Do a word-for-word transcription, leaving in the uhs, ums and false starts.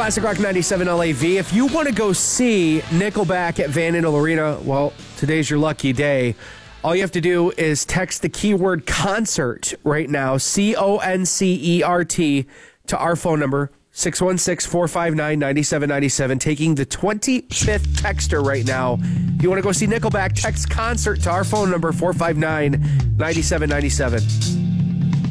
Classic Rock ninety-seven L A V. If you want to go see Nickelback at Van Andel Arena, well, today's your lucky day. All you have to do is text the keyword concert right now, C O N C E R T, to our phone number, six one six, four five nine, nine seven nine seven. Taking the twenty-fifth texter right now. If you want to go see Nickelback, text concert to our phone number, four five nine, nine seven nine seven.